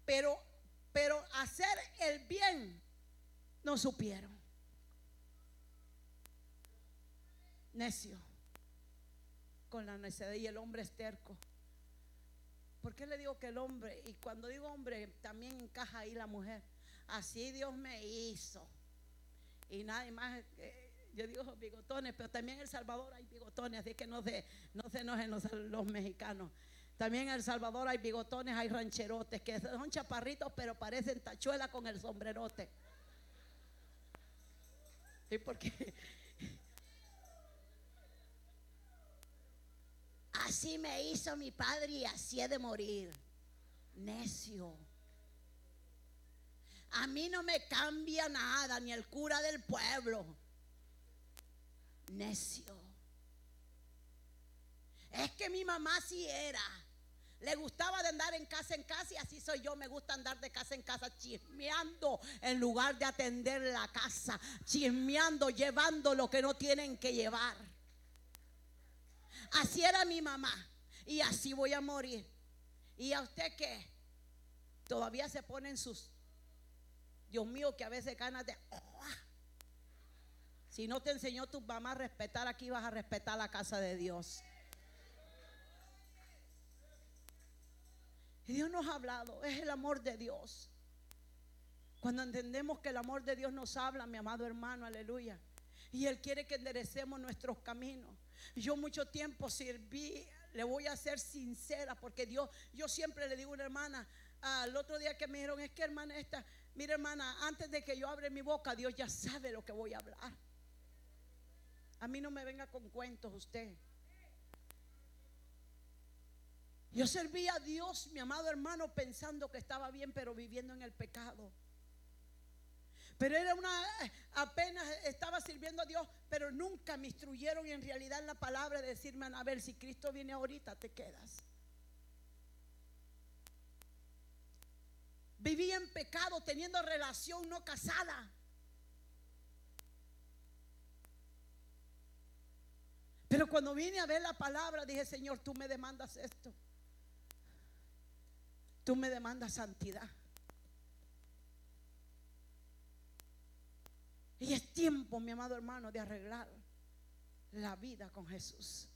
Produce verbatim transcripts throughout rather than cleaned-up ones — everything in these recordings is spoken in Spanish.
Pero, pero hacer el bien no supieron. Necio, con la necedad, y el hombre es terco. ¿Por qué le digo que el hombre? Y cuando digo hombre, también encaja ahí la mujer. Así Dios me hizo. Y nadie más, eh, yo digo bigotones, pero también en El Salvador hay bigotones, así que no se, no se enojen los, los mexicanos. También en El Salvador hay bigotones, hay rancherotes, que son chaparritos, pero parecen tachuelas con el sombrerote. ¿Y por qué? Así me hizo mi padre y así he de morir. Necio. A mí no me cambia nada, ni el cura del pueblo. Necio. Es que mi mamá sí era. Le gustaba de andar en casa en casa, y así soy yo. Me gusta andar de casa en casa chismeando en lugar de atender la casa. Chismeando, llevando lo que no tienen que llevar. Así era mi mamá y así voy a morir. ¿Y a usted qué? Todavía se ponen sus, Dios mío, que a veces ganas de, oh, si no te enseñó tu mamá a respetar, aquí vas a respetar la casa de Dios. Y Dios nos ha hablado, es el amor de Dios. Cuando entendemos que el amor de Dios nos habla, mi amado hermano, aleluya, y Él quiere que enderecemos nuestros caminos. Yo mucho tiempo serví, le voy a ser sincera, porque Dios, yo siempre le digo a una hermana, al otro día que me dijeron, es que hermana esta, mira hermana, antes de que yo abra mi boca, Dios ya sabe lo que voy a hablar. A mí no me venga con cuentos usted. Yo serví a Dios, mi amado hermano, pensando que estaba bien, pero viviendo en el pecado. Pero era una, apenas estaba sirviendo a Dios, pero nunca me instruyeron en realidad en la palabra de decirme, a ver, si Cristo viene ahorita, te quedas. Vivía en pecado, teniendo relación no casada. Pero cuando vine a ver la palabra, dije, Señor, tú me demandas esto. Tú me demandas santidad. Y es tiempo, mi amado hermano, de arreglar la vida con Jesús.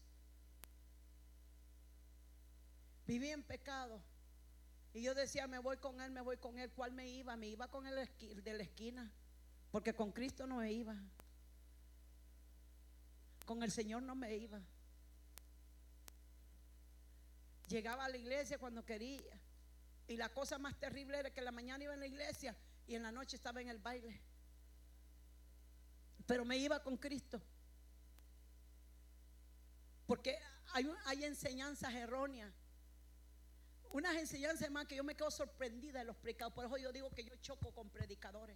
Viví en pecado y yo decía, me voy con Él, me voy con Él. ¿Cuál me iba? Me iba con el de la esquina, porque con Cristo no me iba. Con el Señor no me iba. Llegaba a la iglesia cuando quería, y la cosa más terrible era que en la mañana iba en la iglesia y en la noche estaba en el baile. Pero me iba con Cristo, porque hay, hay enseñanzas erróneas, unas enseñanzas más que yo me quedo sorprendida de los predicadores. Por eso yo digo que yo choco con predicadores.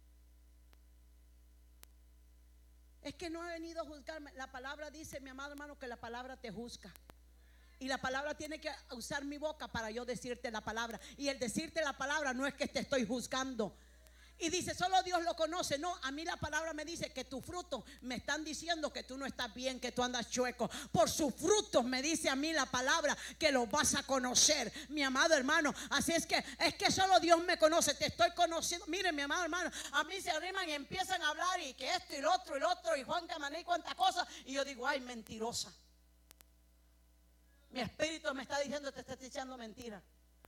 Es que no he venido a juzgarme. La palabra dice, mi amado hermano, que la palabra te juzga. Y la palabra tiene que usar mi boca para yo decirte la palabra. Y el decirte la palabra no es que te estoy juzgando. Y dice, solo Dios lo conoce. No, a mí la palabra me dice que tu fruto, me están diciendo que tú no estás bien, que tú andas chueco. Por sus frutos me dice a mí la palabra que los vas a conocer, mi amado hermano. Así es que, es que solo Dios me conoce, te estoy conociendo. Miren, mi amado hermano, a mí se arriman y empiezan a hablar y que esto y lo otro y lo otro y Juan Camané y cuántas cosas. Y yo digo, ay, mentirosa. Mi espíritu me está diciendo, te estás echando mentira.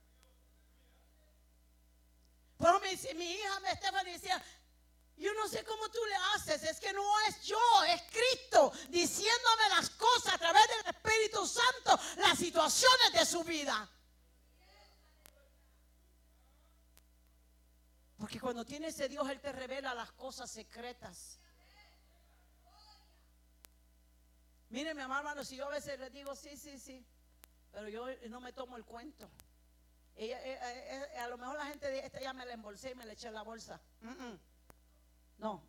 Pero mi, mi hija Stephanie decía, yo no sé cómo tú le haces, es que no es yo, es Cristo diciéndome las cosas a través del Espíritu Santo, las situaciones de su vida. Porque cuando tiene ese Dios, Él te revela las cosas secretas. Miren, mi hermano, si yo a veces le digo sí, sí, sí, pero yo no me tomo el cuento. Ella, ella, ella, a lo mejor la gente dice, esta ya me la embolsé y me la eché en la bolsa. Mm -mm. No.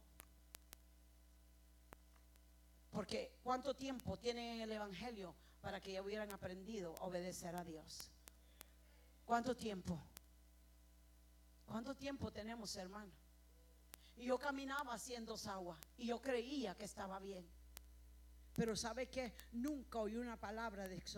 Porque ¿cuánto tiempo tienen en el evangelio para que ya hubieran aprendido a obedecer a Dios? ¿Cuánto tiempo? ¿Cuánto tiempo tenemos, hermano? Y yo caminaba haciendo agua y yo creía que estaba bien. Pero ¿sabe qué? Nunca oí una palabra de exhortación.